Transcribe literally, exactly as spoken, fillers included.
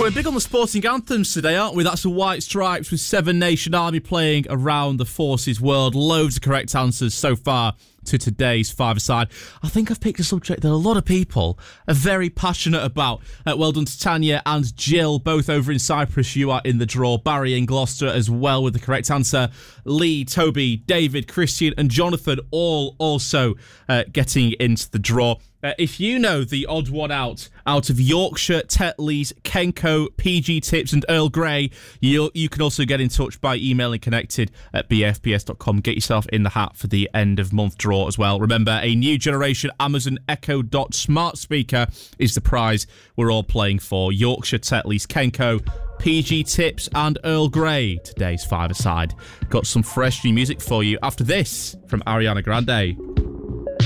We're big on the sporting anthems today, aren't we? That's the White Stripes with Seven Nation Army playing Around the Forces World. Loads of correct answers so far to today's five-a-side. I think I've picked a subject that a lot of people are very passionate about. Uh, well done to Tanya and Jill, both over in Cyprus. You are in the draw. Barry in Gloucester as well with the correct answer. Lee, Toby, David, Christian and Jonathan all also uh, getting into the draw. Uh, if you know the odd one out, out of Yorkshire, Tetley's, Kenco, P G Tips and Earl Grey, you you can also get in touch by emailing connected at b f p s dot com. Get yourself in the hat for the end of month draw as well. Remember, a new generation Amazon Echo Dot smart speaker is the prize we're all playing for. Yorkshire, Tetley's, Kenco, P G Tips and Earl Grey. Today's five-a-side. Got some fresh new music for you after this from Ariana Grande.